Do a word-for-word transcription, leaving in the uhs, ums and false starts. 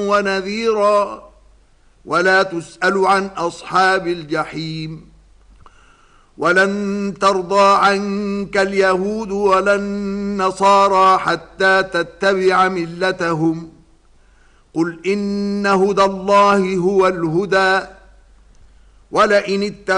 ونذيرا ولا تسأل عن أصحاب الجحيم ولن ترضى عنك اليهود ولا النصارى حتى تتبع ملتهم قل إن هدى الله هو الهدى ولئن اتبعت